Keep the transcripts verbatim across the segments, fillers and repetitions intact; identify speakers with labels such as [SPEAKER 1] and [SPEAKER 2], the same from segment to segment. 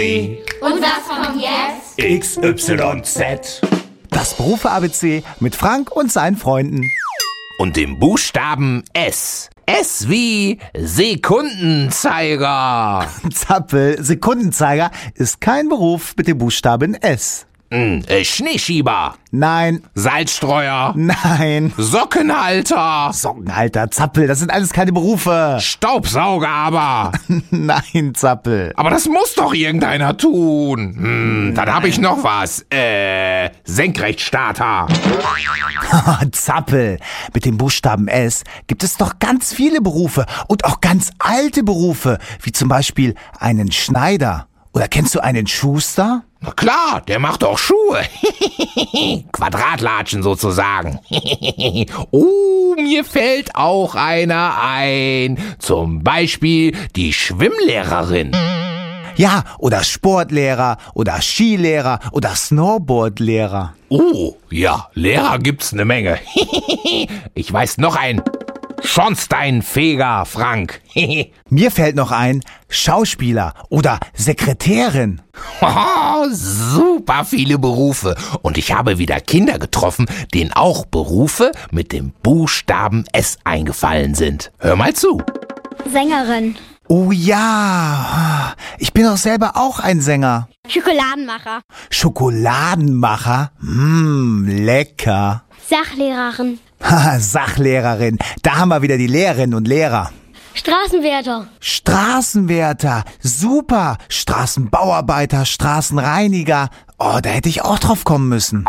[SPEAKER 1] Und was kommt jetzt?
[SPEAKER 2] X Y Z.
[SPEAKER 3] Das Berufe-A B C mit Frank und seinen Freunden.
[SPEAKER 2] Und dem Buchstaben S. S wie Sekundenzeiger.
[SPEAKER 3] Zappel, Sekundenzeiger ist kein Beruf mit dem Buchstaben S.
[SPEAKER 2] Hm, äh, Schneeschieber.
[SPEAKER 3] Nein,
[SPEAKER 2] Salzstreuer.
[SPEAKER 3] nein.
[SPEAKER 2] Sockenhalter.
[SPEAKER 3] Sockenhalter, Zappel, das sind alles keine Berufe.
[SPEAKER 2] Staubsauger aber.
[SPEAKER 3] Nein, Zappel.
[SPEAKER 2] Aber das muss doch irgendeiner tun. Hm, dann habe ich noch was. Äh, Senkrechtstarter.
[SPEAKER 3] Zappel, mit dem Buchstaben S gibt es doch ganz viele Berufe und auch ganz alte Berufe, wie zum Beispiel einen Schneider. Oder kennst du einen Schuster?
[SPEAKER 2] Na klar, der macht auch Schuhe. Quadratlatschen sozusagen. Oh, mir fällt auch einer ein. Zum Beispiel die Schwimmlehrerin.
[SPEAKER 3] Ja, oder Sportlehrer oder Skilehrer oder Snowboardlehrer.
[SPEAKER 2] Oh, ja, Lehrer gibt's eine Menge. Ich weiß noch ein. Schornsteinfeger, Frank.
[SPEAKER 3] Mir fällt noch ein Schauspieler oder Sekretärin.
[SPEAKER 2] Oh, super viele Berufe. Und ich habe wieder Kinder getroffen, denen auch Berufe mit dem Buchstaben S eingefallen sind. Hör mal zu.
[SPEAKER 4] Sängerin.
[SPEAKER 3] Oh ja, ich bin doch selber auch ein Sänger.
[SPEAKER 4] Schokoladenmacher.
[SPEAKER 3] Schokoladenmacher? Mmm, lecker.
[SPEAKER 4] Sachlehrerin.
[SPEAKER 3] Haha, Sachlehrerin. Da haben wir wieder die Lehrerinnen und Lehrer.
[SPEAKER 4] Straßenwärter.
[SPEAKER 3] Straßenwärter. Super. Straßenbauarbeiter, Straßenreiniger. Oh, da hätte ich auch drauf kommen müssen.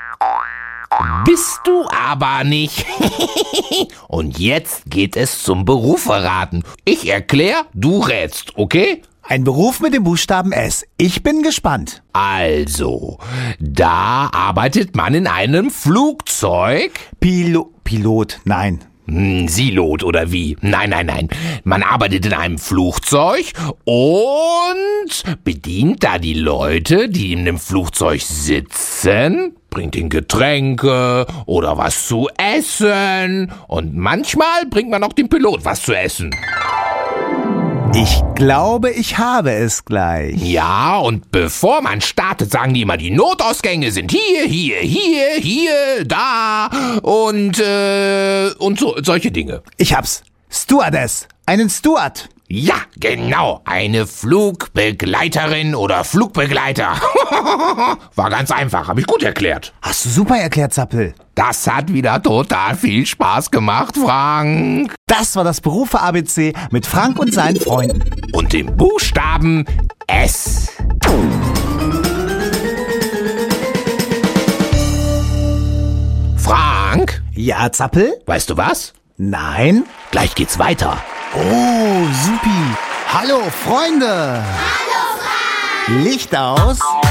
[SPEAKER 2] Bist du aber nicht. Und jetzt geht es zum Beruferaten. Ich erkläre, du rätst, okay?
[SPEAKER 3] Ein Beruf mit dem Buchstaben S. Ich bin gespannt.
[SPEAKER 2] Also, da arbeitet man in einem Flugzeug.
[SPEAKER 3] Pilo Pilot, nein.
[SPEAKER 2] Hm, Silot oder wie? Nein, nein, nein. Man arbeitet in einem Flugzeug und bedient da die Leute, die in dem Flugzeug sitzen, bringt ihnen Getränke oder was zu essen und manchmal bringt man auch dem Pilot was zu essen.
[SPEAKER 3] Ich glaube, ich habe es gleich.
[SPEAKER 2] Ja, und bevor man startet, sagen die immer, die Notausgänge sind hier, hier, hier, hier, da und, äh, und so, solche Dinge.
[SPEAKER 3] Ich hab's. Stewardess. Einen Steward.
[SPEAKER 2] Ja, genau, eine Flugbegleiterin oder Flugbegleiter. War ganz einfach, habe ich gut erklärt.
[SPEAKER 3] Hast du super erklärt, Zappel.
[SPEAKER 2] Das hat wieder total viel Spaß gemacht, Frank.
[SPEAKER 3] Das war das Berufe-A B C mit Frank und seinen Freunden.
[SPEAKER 2] Und dem Buchstaben S. Frank?
[SPEAKER 3] Ja, Zappel?
[SPEAKER 2] Weißt du was?
[SPEAKER 3] Nein?
[SPEAKER 2] Gleich geht's weiter.
[SPEAKER 3] Oh, supi. Hallo, Freunde. Hallo, Frank. Licht aus.